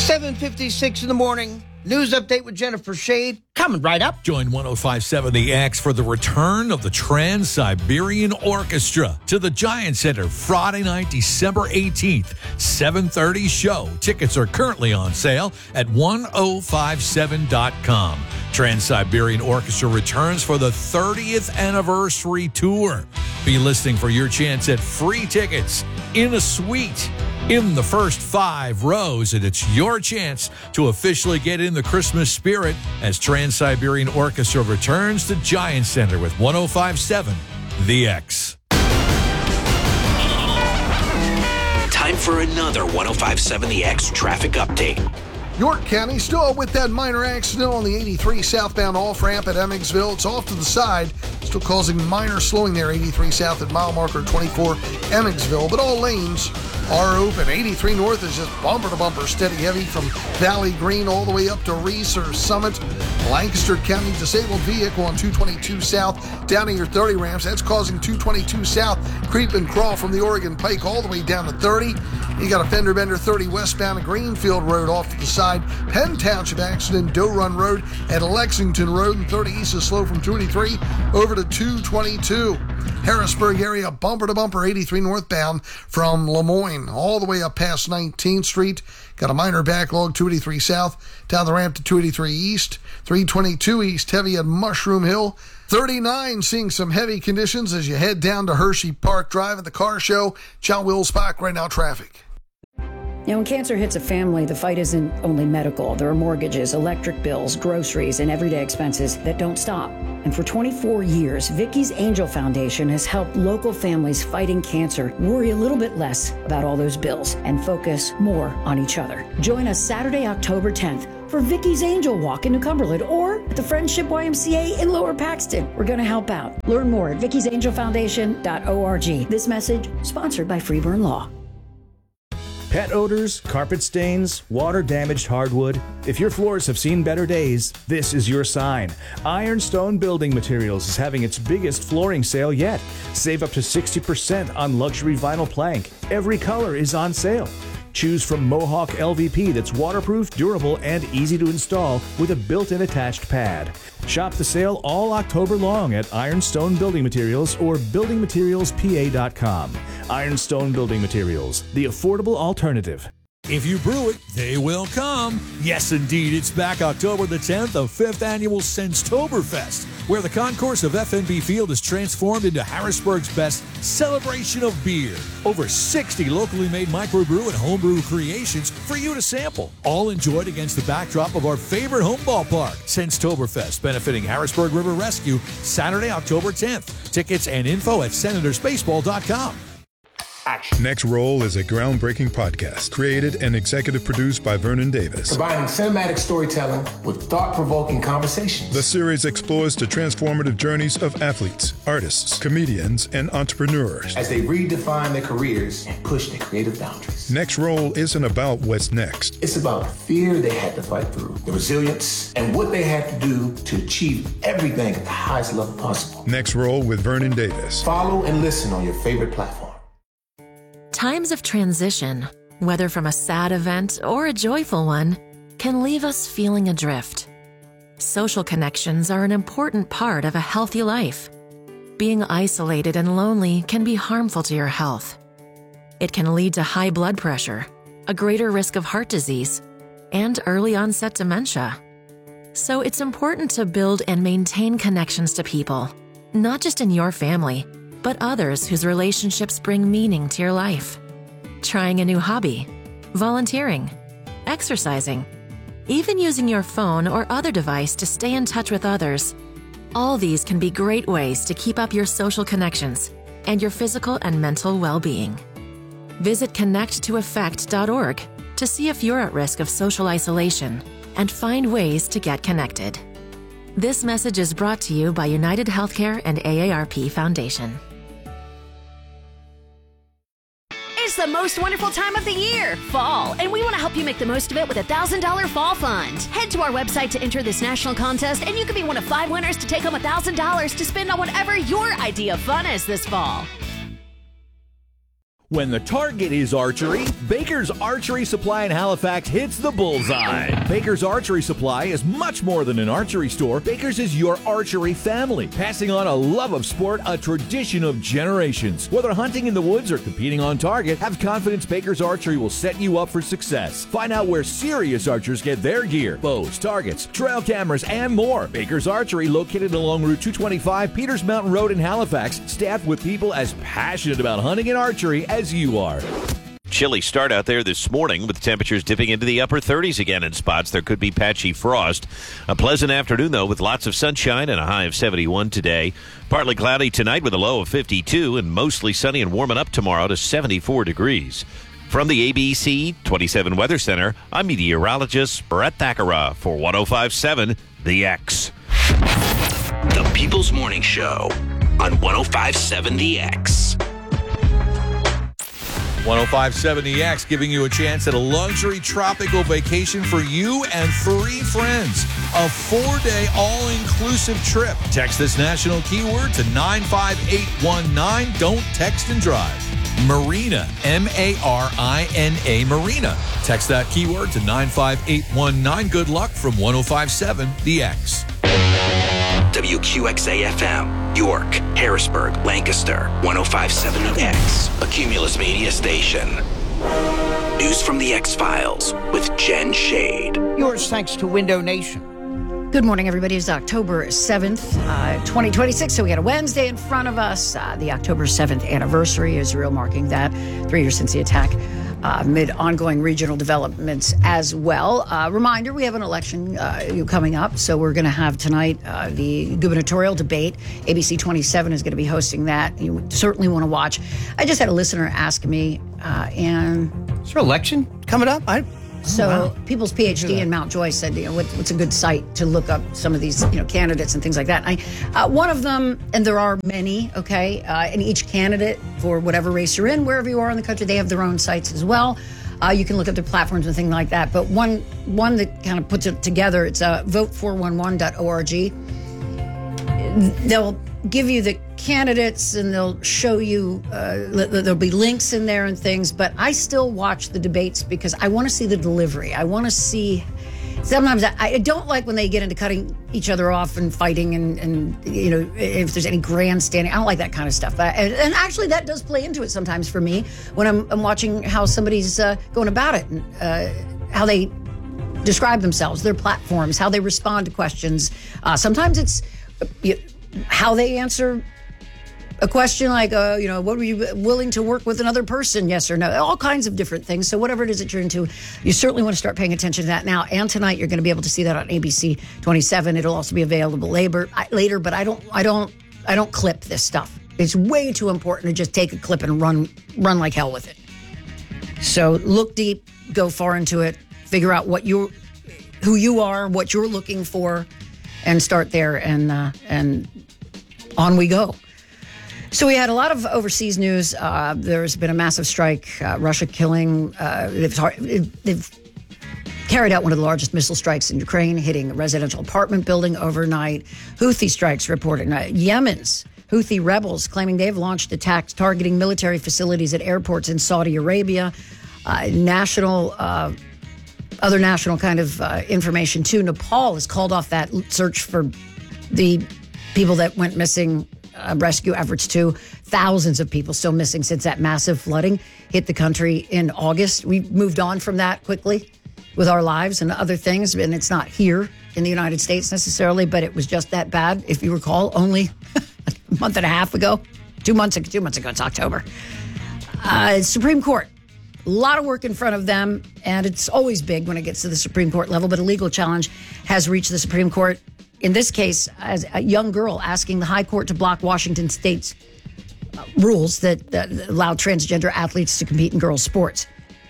7:56 in the morning. News update with Jennifer Shade. Coming right up. Join 105.7 The X for the return of the Trans-Siberian Orchestra to the Giant Center Friday night, December 18th, 7:30 show. Tickets are currently on sale at 1057.com. Trans-Siberian Orchestra returns for the 30th anniversary tour. Be listening for your chance at free tickets in a suite in the first 5 rows, and it's your chance to officially get in the Christmas spirit as Trans-Siberian Orchestra returns to Giant Center with 105.7 The X. Time for another 105.7 The X traffic update. York County still with that minor accident on the 83 southbound off-ramp at Emmetsville. It's off to the side, still causing minor slowing there, 83 south at mile marker 24 Emmetsville, but all lanes are open. 83 north is just bumper to bumper, steady heavy from Valley Green all the way up to Reese or Summit. Lancaster County disabled vehicle on 222 south down to your 30 ramps. That's causing 222 south creep and crawl from the Oregon Pike all the way down to 30. You got a fender bender 30 westbound at Greenfield Road off to the side. Penn Township accident, Doe Run Road at Lexington Road, and 30 east is slow from 283 over to 222. Harrisburg area bumper to bumper 83 northbound from Lemoyne all the way up past 19th Street. Got a minor backlog 283 south down the ramp to 283 east. 322 east heavy at Mushroom Hill. 39 seeing some heavy conditions as you head down to Hershey Park Drive at the car show. John Wills-Bach, right now traffic. Now, when cancer hits a family, the fight isn't only medical. There are mortgages, electric bills, groceries, and everyday expenses that don't stop. And for 24 years, Vicki's Angel Foundation has helped local families fighting cancer worry a little bit less about all those bills and focus more on each other. Join us Saturday, October 10th for Vicki's Angel Walk in New Cumberland or at the Friendship YMCA in Lower Paxton. We're going to help out. Learn more at vickisangelfoundation.org. This message sponsored by Freeburn Law. Pet odors, carpet stains, water-damaged hardwood. If your floors have seen better days, this is your sign. Ironstone Building Materials is having its biggest flooring sale yet. Save up to 60% on luxury vinyl plank. Every color is on sale. Choose from Mohawk LVP that's waterproof, durable, and easy to install with a built-in attached pad. Shop the sale all October long at Ironstone Building Materials or buildingmaterialspa.com. Ironstone Building Materials, the affordable alternative. If you brew it, they will come. Yes, indeed, it's back October the 10th, the 5th annual Senstoberfest, where the concourse of FNB Field is transformed into Harrisburg's best celebration of beer. Over 60 locally made microbrew and homebrew creations for you to sample, all enjoyed against the backdrop of our favorite home ballpark. Senstoberfest, benefiting Harrisburg River Rescue, Saturday, October 10th. Tickets and info at senatorsbaseball.com. Action. Next Roll is a groundbreaking podcast created and executive produced by Vernon Davis. Combining cinematic storytelling with thought-provoking conversations. The series explores the transformative journeys of athletes, artists, comedians, and entrepreneurs as they redefine their careers and push their creative boundaries. Next Roll isn't about what's next. It's about the fear they had to fight through, the resilience, and what they had to do to achieve everything at the highest level possible. Next Roll with Vernon Davis. Follow and listen on your favorite platform. Times of transition, whether from a sad event or a joyful one, can leave us feeling adrift. Social connections are an important part of a healthy life. Being isolated and lonely can be harmful to your health. It can lead to high blood pressure, a greater risk of heart disease, and early onset dementia. So it's important to build and maintain connections to people, not just in your family, but others whose relationships bring meaning to your life. Trying a new hobby, volunteering, exercising, even using your phone or other device to stay in touch with others. All these can be great ways to keep up your social connections and your physical and mental well-being. Visit connecttoeffect.org to see if you're at risk of social isolation and find ways to get connected. This message is brought to you by United Healthcare and AARP Foundation. It's the most wonderful time of the year, fall, and we want to help you make the most of it with a $1,000 fall fund. Head to our website to enter this national contest, and you could be one of 5 winners to take home $1,000 to spend on whatever your idea of fun is this fall. When the target is archery, Baker's Archery Supply in Halifax hits the bullseye. Baker's Archery Supply is much more than an archery store. Baker's is your archery family, passing on a love of sport, a tradition of generations. Whether hunting in the woods or competing on target, have confidence Baker's Archery will set you up for success. Find out where serious archers get their gear, bows, targets, trail cameras, and more. Baker's Archery, located along Route 225, Peters Mountain Road in Halifax, staffed with people as passionate about hunting and archery as you are. Chilly start out there this morning with temperatures dipping into the upper 30s again in spots. There could be patchy frost. A pleasant afternoon, though, with lots of sunshine and a high of 71 today. Partly cloudy tonight with a low of 52 and mostly sunny and warming up tomorrow to 74 degrees. From the ABC 27 Weather Center, I'm meteorologist Brett Thakara for 105.7 The X. The People's Morning Show on 105.7 The X. 105.7 The X, giving you a chance at a luxury tropical vacation for you and 3 friends. A 4-day all-inclusive trip. Text this national keyword to 95819. Don't text and drive. Marina, M-A-R-I-N-A, Marina. Text that keyword to 95819. Good luck from 105.7 The X. WQXA-FM, York, Harrisburg, Lancaster, 105.7 The X, a Cumulus Media station. News from the X-Files with Jen Shade. Yours thanks to Window Nation. Good morning, everybody. It's October 7th, 2026. So we got a Wednesday in front of us. The October 7th anniversary, Israel marking that. 3 years since the attack. Amid ongoing regional developments as well. Reminder, we have an election coming up. So we're going to have tonight the gubernatorial debate. ABC 27 is going to be hosting that. You certainly want to watch. I just had a listener ask me, and... Is there an election coming up? People's PhD in Mount Joy said, what's a good site to look up some of these, candidates and things like that. One of them, and there are many, okay, and each candidate for whatever race you're in, wherever you are in the country, they have their own sites as well. You can look at their platforms and things like that. But one that kind of puts it together, it's vote411.org. They'll give you the candidates and they'll show you, there'll be links in there and things, but I still watch the debates because I want to see the delivery. I want to see, sometimes I don't like when they get into cutting each other off and fighting and if there's any grandstanding, I don't like that kind of stuff. And actually that does play into it sometimes for me when I'm watching how somebody's going about it and how they describe themselves, their platforms, how they respond to questions. Sometimes it's how they answer a question like, what were you willing to work with another person? Yes or no? All kinds of different things. So whatever it is that you're into, you certainly want to start paying attention to that now. And tonight, you're going to be able to see that on ABC 27. It'll also be available later. But I don't clip this stuff. It's way too important to just take a clip and run like hell with it. So look deep, go far into it, figure out who you are, what you're looking for, and start there. And on we go. So we had a lot of overseas news. There's been a massive strike, Russia killing. They've carried out one of the largest missile strikes in Ukraine, hitting a residential apartment building overnight. Houthi strikes reported. Yemen's Houthi rebels claiming they've launched attacks targeting military facilities at airports in Saudi Arabia. Other national kind of information too. Nepal has called off that search for the people that went missing. Rescue efforts too. Thousands of people still missing since that massive flooding hit the country in August. We moved on from that quickly with our lives and other things, and it's not here in the United States necessarily, but it was just that bad. If you recall, only a month and a half ago, 2 months ago, it's October. Supreme Court. A lot of work in front of them, and it's always big when it gets to the Supreme Court level, but a legal challenge has reached the Supreme Court. In this case, as a young girl asking the high court to block Washington State's rules that allow transgender athletes to compete in girls' sports.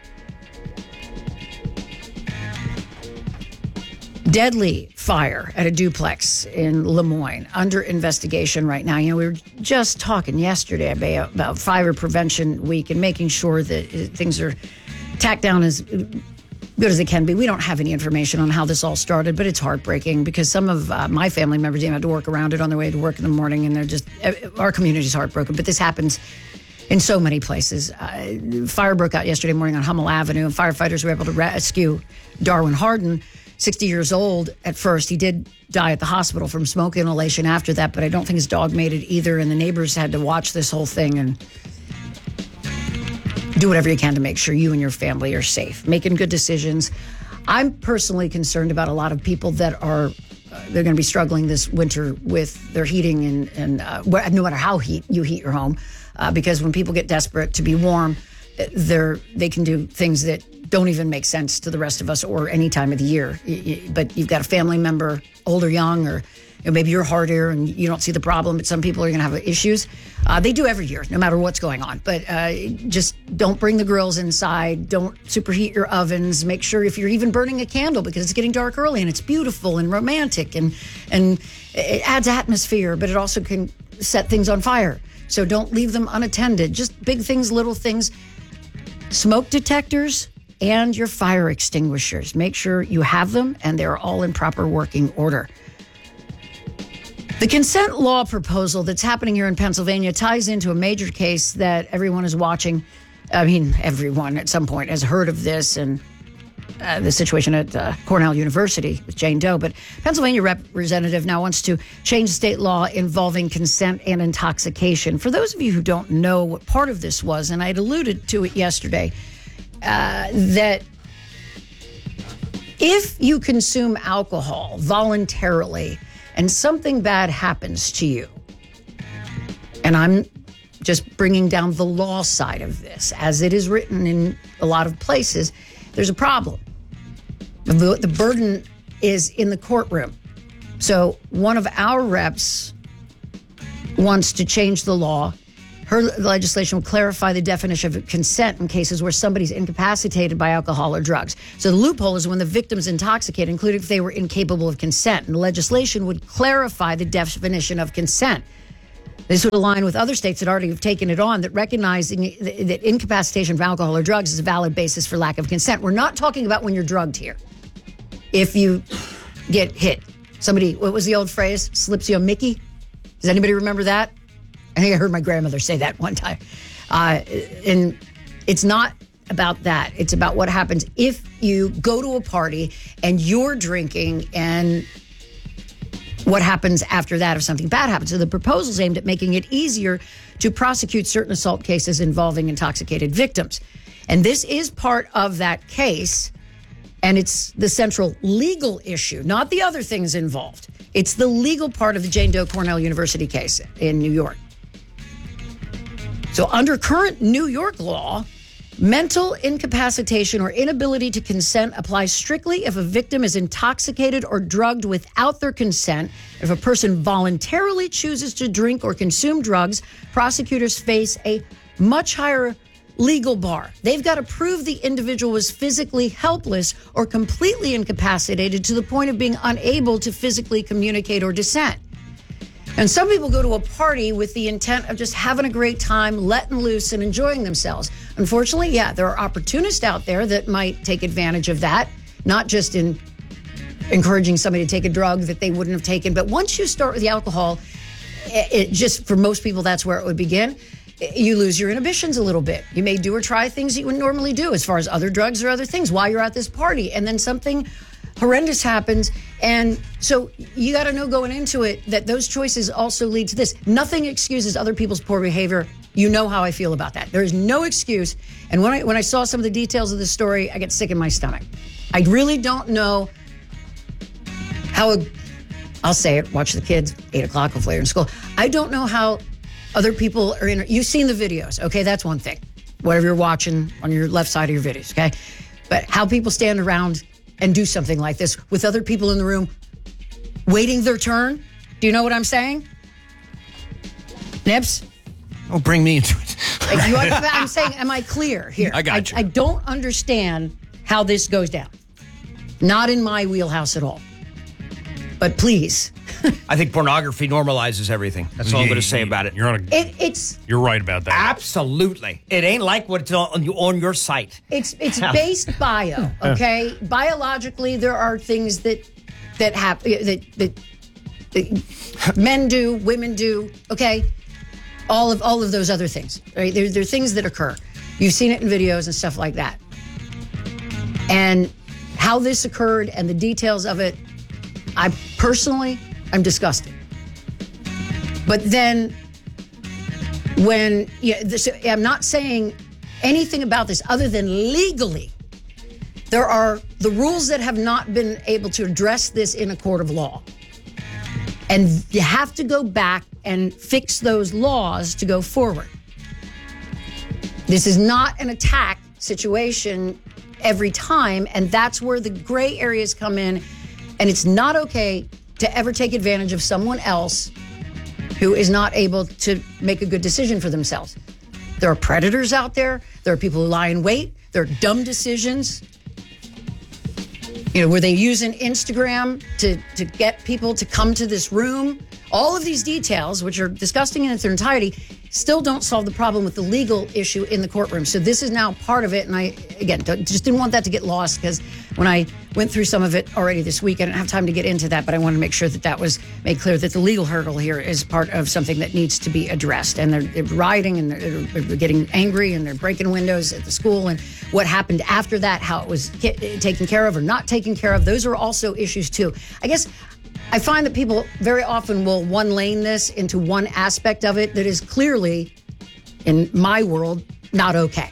Deadly fire at a duplex in Lemoyne under investigation right now. We were just talking yesterday about Fire Prevention Week and making sure that things are tacked down as good as it can be. We don't have any information on how this all started, but it's heartbreaking because some of my family members even had to work around it on their way to work in the morning, and they're just, our community's heartbroken. But this happens in so many places. Fire broke out yesterday morning on Hummel Avenue, and firefighters were able to rescue Darwin Harden, 60 years old at first. He did die at the hospital from smoke inhalation after that, but I don't think his dog made it either, and the neighbors had to watch this whole thing and do whatever you can to make sure you and your family are safe, making good decisions. I'm personally concerned about a lot of people that are they're going to be struggling this winter with their heating and no matter how you heat your home, because when people get desperate to be warm, they can do things that don't even make sense to the rest of us or any time of the year. But you've got a family member, old or young, or maybe you're hardier and you don't see the problem, but some people are going to have issues. They do every year, no matter what's going on. But just don't bring the grills inside. Don't superheat your ovens. Make sure if you're even burning a candle, because it's getting dark early and it's beautiful and romantic and it adds atmosphere, but it also can set things on fire. So don't leave them unattended. Just big things, little things. Smoke detectors and your fire extinguishers. Make sure you have them and they're all in proper working order. The consent law proposal that's happening here in Pennsylvania ties into a major case that everyone is watching. I mean, everyone at some point has heard of this and the situation at Cornell University with Jane Doe. But Pennsylvania representative now wants to change state law involving consent and intoxication. For those of you who don't know what part of this was, and I had alluded to it yesterday, that if you consume alcohol voluntarily and something bad happens to you, and I'm just bringing down the law side of this, as it is written in a lot of places, there's a problem. The burden is in the courtroom. So one of our reps wants to change the law. Her legislation will clarify the definition of consent in cases where somebody's incapacitated by alcohol or drugs. So the loophole is when the victim's intoxicated, including if they were incapable of consent. And the legislation would clarify the definition of consent. This would align with other states that already have taken it on, that recognizing that incapacitation from alcohol or drugs is a valid basis for lack of consent. We're not talking about when you're drugged here. If you get hit. Somebody, what was the old phrase? Slips you a Mickey? Does anybody remember that? I think I heard my grandmother say that one time. And it's not about that. It's about what happens if you go to a party and you're drinking and what happens after that if something bad happens. So the proposal is aimed at making it easier to prosecute certain assault cases involving intoxicated victims. And this is part of that case, and it's the central legal issue, not the other things involved. It's the legal part of the Jane Doe Cornell University case in New York. So under current New York law, mental incapacitation or inability to consent applies strictly if a victim is intoxicated or drugged without their consent. If a person voluntarily chooses to drink or consume drugs, prosecutors face a much higher legal bar. They've got to prove the individual was physically helpless or completely incapacitated to the point of being unable to physically communicate or dissent. And some people go to a party with the intent of just having a great time, letting loose and enjoying themselves. Unfortunately, yeah, there are opportunists out there that might take advantage of that, not just in encouraging somebody to take a drug that they wouldn't have taken. But once you start with the alcohol, it just, for most people, that's where it would begin. You lose your inhibitions a little bit. You may do or try things that you wouldn't normally do as far as other drugs or other things while you're at this party. And then something horrendous happens. And so you got to know going into it that those choices also lead to this. Nothing excuses other people's poor behavior. You know how I feel about that. There is no excuse. And when I saw some of the details of the story, I get sick in my stomach. I really don't know how, I'll say it, watch the kids, 8 o'clock, hopefully they're in school. I don't know how other people are in. You've seen the videos, okay? That's one thing. Whatever you're watching on your left side of your videos, okay? But how people stand around and do something like this with other people in the room waiting their turn. Do you know what I'm saying? Nips? Oh, bring me into it. I'm saying, am I clear here? I got you. I don't understand how this goes down. Not in my wheelhouse at all. But please. I think pornography normalizes everything. That's all I'm going to say about it. You're right about that. Absolutely. It ain't like what's on your site. It's based bio, okay? Biologically, there are things that happen that men do, women do, okay? all of those other things, right? There are things that occur. You've seen it in videos and stuff like that. And how this occurred and the details of it, I personally am disgusted. But then I'm not saying anything about this other than legally, there are the rules that have not been able to address this in a court of law. And you have to go back and fix those laws to go forward. This is not an attack situation every time, and that's where the gray areas come in. And it's not okay to ever take advantage of someone else who is not able to make a good decision for themselves. There are predators out there. There are people who lie in wait. There are dumb decisions. Were they using Instagram to get people to come to this room? All of these details, which are disgusting in their entirety, still don't solve the problem with the legal issue in the courtroom. So this is now part of it. And I, again, just didn't want that to get lost, because when I went through some of it already this week, I didn't have time to get into that, but I wanted to make sure that was made clear, that the legal hurdle here is part of something that needs to be addressed. And they're rioting, and they're getting angry, and they're breaking windows at the school, and what happened after that, how it was taken care of or not taken care of. Those are also issues too. I guess I find that people very often will one-lane this into one aspect of it that is clearly, in my world, not okay.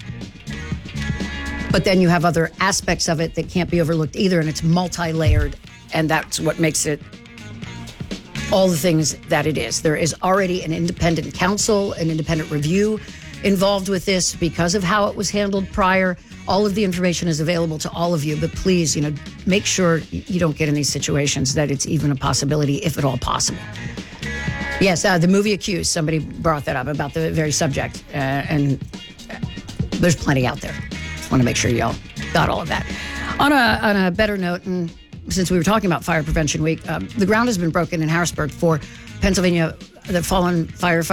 But then you have other aspects of it that can't be overlooked either, and it's multi-layered, and that's what makes it all the things that it is. There is already an independent counsel, an independent review involved with this because of how it was handled prior. All of the information is available to all of you, but please, make sure you don't get in these situations, that it's even a possibility, if at all possible. Yes, the movie Accused, somebody brought that up about the very subject, and there's plenty out there. Just want to make sure y'all got all of that. On a better note, and since we were talking about Fire Prevention Week, the ground has been broken in Harrisburg for Pennsylvania, the fallen firefighters.